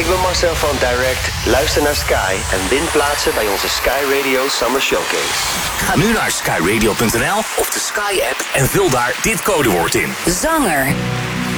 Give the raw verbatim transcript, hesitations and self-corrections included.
ik ben Marcel van Direct. Luister naar Sky en win plaatsen bij onze Sky Radio Summer Showcase. Ga nu naar sky radio punt n l of de Sky app en vul daar dit codewoord in. Zanger.